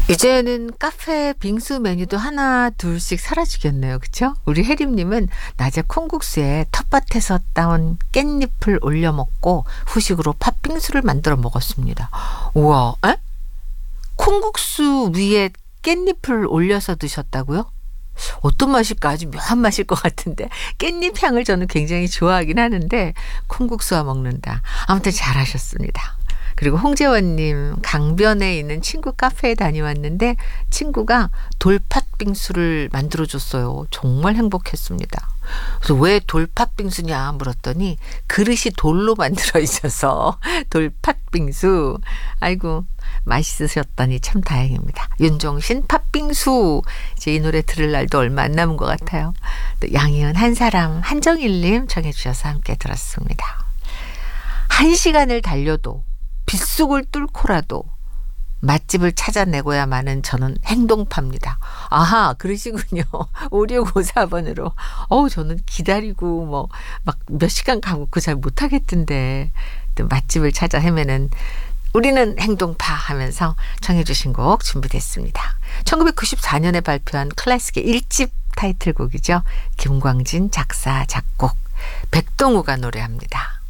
이제는 카페 빙수 메뉴도 하나 둘씩 사라지겠네요. 그쵸? 우리 혜림님은 낮에 콩국수에 텃밭에서 따온 깻잎을 올려 먹고 후식으로 팥빙수를 만들어 먹었습니다. 우와, 에? 콩국수 위에 깻잎을 올려서 드셨다고요? 어떤 맛일까? 아주 묘한 맛일 것 같은데 깻잎 향을 저는 굉장히 좋아하긴 하는데 콩국수와 먹는다. 아무튼 잘하셨습니다. 그리고 홍재원님 강변에 있는 친구 카페에 다녀왔는데 친구가 돌팥빙수를 만들어줬어요. 정말 행복했습니다. 그래서 왜 돌팥빙수냐 물었더니 그릇이 돌로 만들어 있어서 돌팥빙수. 아이고 맛있으셨다니 참 다행입니다. 윤종신 팥빙수. 이제 이 노래 들을 날도 얼마 안 남은 것 같아요. 또 양희은 한 사람 한정일님 청해 주셔서 함께 들었습니다. 1시간을 달려도 빗속을 뚫고라도 맛집을 찾아내고야만은 저는 행동파입니다. 아하, 그러시군요. 5654번으로. 저는 기다리고 뭐 막 몇 시간 가고 그 잘 못하겠던데 또 맛집을 찾아 헤매는 우리는 행동파 하면서 청해 주신 곡 준비됐습니다. 1994년에 발표한 클래식의 1집 타이틀곡이죠. 김광진 작사 작곡 백동우가 노래합니다.